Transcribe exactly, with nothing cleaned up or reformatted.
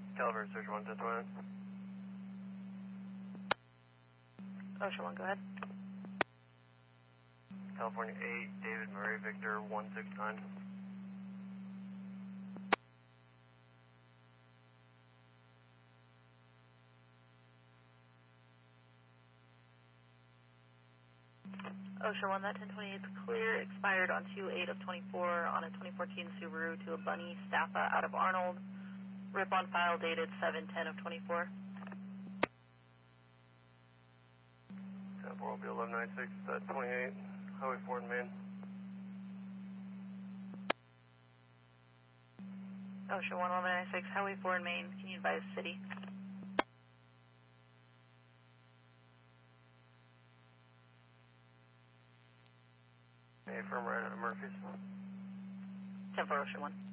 Caliber search one ten twenty. Ocean one, go ahead. California eight, David Murray, Victor one six nine. Ocean one, that ten twenty-eight is clear. Expired on two eight of twenty-four on a twenty fourteen Subaru to a Bunny Staffa out of Arnold. Rip on file dated seven ten of twenty-four. Caliber will be eleven ninety-six, uh, twenty-eight, Highway four in Maine. Ocean one, eleven ninety-six, Highway four in Maine. Can you advise city? Hey, firm right at Murphy's. ten for Ocean one.